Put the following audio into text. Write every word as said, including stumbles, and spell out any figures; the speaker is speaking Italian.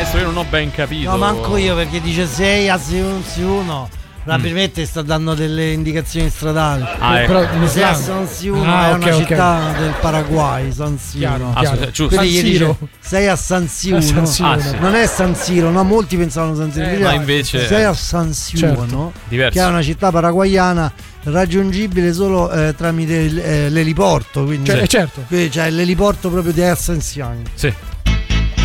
maestro, io non ho ben capito. No, manco io, perché dice sei a uno. Probabilmente sta dando delle indicazioni stradali. Ah, ecco. Però sei a San Siuno ah, è okay, una okay. città del Paraguay, San Siuno. Ah, giusto. Quindi gli dice Siro. sei a San Siuno. San Siuno. Ah, sì. Non è San Siro, no? Molti pensavano San Siro. Eh, ma invece sei a San Siuno, certo. Diverso. che è una città paraguayana raggiungibile solo eh, tramite il, eh, l'eliporto. Quindi, Cioè, certo. quindi c'è l'eliporto proprio di Ascensione. Sì.